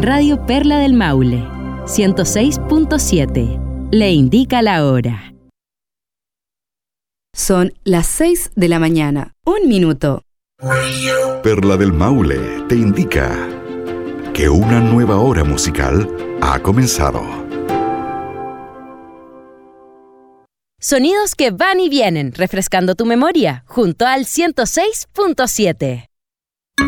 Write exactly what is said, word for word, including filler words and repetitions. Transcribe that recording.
Radio Perla del Maule, ciento seis punto siete. Le indica la hora. Son las seis de la mañana. Un minuto. Perla del Maule te indica que una nueva hora musical ha comenzado. Sonidos que van y vienen, refrescando tu memoria, junto al ciento seis punto siete.